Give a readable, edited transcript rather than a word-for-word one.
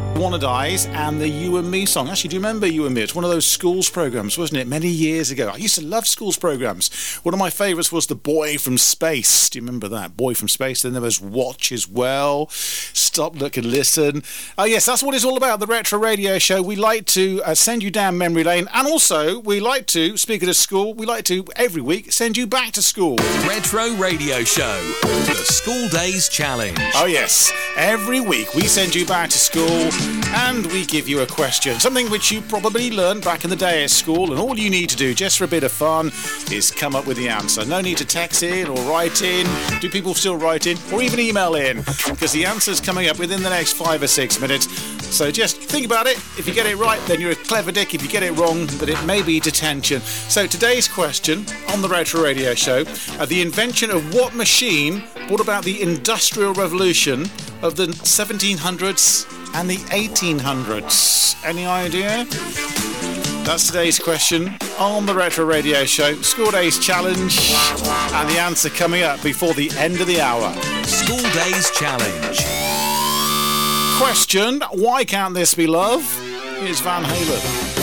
Wannadies and the You and Me song. Actually, do you remember You and Me? It's one of those schools programs, wasn't it? Many years ago. I used to love schools programs. One of my favourites was The Boy from Space. Do you remember that? Boy from Space. Then there was Watch as well. Stop, Look and Listen. Oh, yes, that's what it's all about, the Retro Radio Show. We like to send you down memory lane. And also, we like to, speaking of school, we like to, every week, send you back to school. Retro Radio Show. The School Days Challenge. Oh, yes. Every week, we send you back to school and we give you a question, something which you probably learned back in the day at school, and all you need to do, just for a bit of fun, is come up with the answer. No need to text in or write in. Do people still write in? Or even email in? Because the answer's coming up within the next 5 or 6 minutes. So just think about it. If you get it right, then you're a clever dick. If you get it wrong, then it may be detention. So today's question on the Retro Radio Show, the invention of what machine brought about the Industrial Revolution of the 1700s and the 1800s? Any idea? That's today's question on the Retro Radio Show. School Days Challenge. And the answer coming up before the end of the hour. School Days Challenge. Question, why can't this be love? Here's Van Halen.